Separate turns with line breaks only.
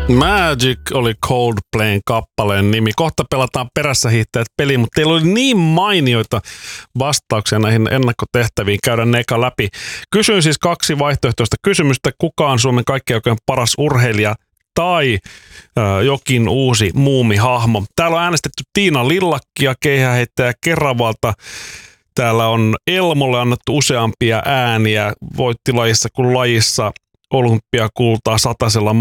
Magic oli Coldplayn kappaleen nimi. Kohta pelataan perässä hiihtäjät peli, mutta teillä oli niin mainioita vastauksia näihin ennakkotehtäviin. Käydään ne eka läpi. Kysyin siis 2 vaihtoehtoista kysymystä. Kuka on Suomen kaikkien aikojen paras urheilija tai jokin uusi muumihahmo? Täällä on äänestetty Tiina Lillakkia, keihäänheittäjä Keravalta. Täällä on Elmolle annettu useampia ääniä. Voitti lajissa kuin lajissa olympiakultaa satasella